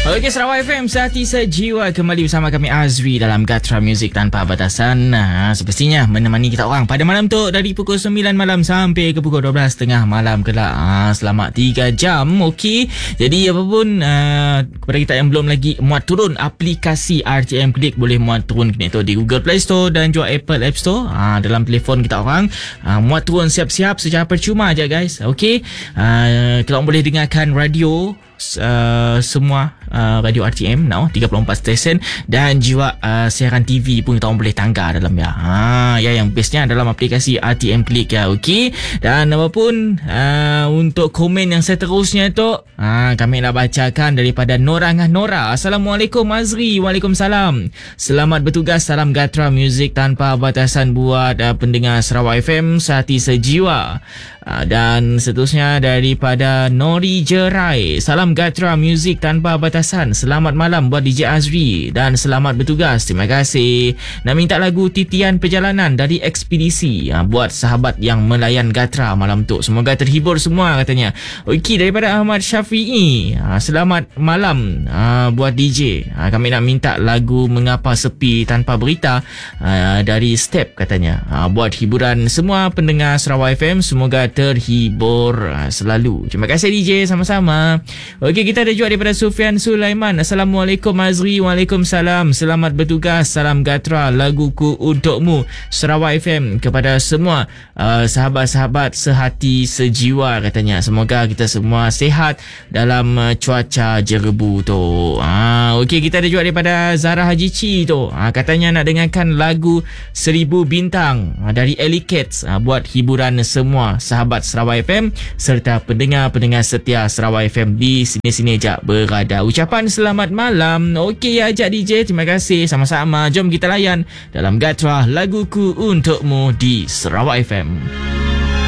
Okey, Sarawak FM Sehati Sejiwa kembali bersama kami Azri dalam Gatra Music Tanpa Batasan. Semestinya menemani kita orang pada malam tu dari pukul 9 malam sampai ke pukul 12.30 malam kelak. Selama 3 jam. Okey. Jadi apapun kepada kita yang belum lagi muat turun aplikasi RTM Klik, boleh muat turun itu di Google Play Store dan juga Apple App Store. Dalam telefon kita orang muat turun siap-siap secara percuma aja guys. Okey. Kita orang boleh dengarkan radio semua radio RTM now 34 stesen dan juga siaran TV pun kita orang boleh tangga dalam ya yang bestnya dalam aplikasi RTM Klik ya. Okey, dan apapun untuk komen yang seterusnya tu kami nak bacakan daripada Nora Nora. Assalamualaikum Azri. Waalaikumsalam. Selamat bertugas. Salam Gatra Music Tanpa Batasan buat pendengar Sarawak FM Sehati Sejiwa. Dan seterusnya daripada Nori Jerai. Salam Gatra Music Tanpa Batasan. Selamat malam buat DJ Azri dan selamat bertugas. Terima kasih. Nak minta lagu Titian Perjalanan dari Ekspedisi buat sahabat yang melayan Gatra malam tu. Semoga terhibur semua katanya. Okey, daripada Ahmad Syafi'i. Selamat malam buat DJ. Kami nak minta lagu Mengapa Sepi Tanpa Berita dari Step katanya. Buat hiburan semua pendengar Sarawak FM. Semoga terhibur selalu. Terima kasih DJ, sama-sama. Okey, kita ada juga daripada Sufian Sulaiman. Assalamualaikum Azri. Waalaikumsalam. Selamat bertugas. Salam Gatra, laguku untukmu. Sarawak FM kepada semua sahabat-sahabat sehati sejiwa katanya. Semoga kita semua sihat dalam cuaca jerebu tu. Okey, kita ada juga daripada Zara Haji Ci tu. Katanya nak dengarkan lagu 1000 Bintang dari Ellie Cats buat hiburan semua sahabat Sarawak FM serta pendengar-pendengar setia Sarawak FM di sini-sini je berada. Ucapan selamat malam. Okey, ajak DJ. Terima kasih, sama-sama. Jom kita layan dalam Gatra laguku untukmu di Sarawak FM.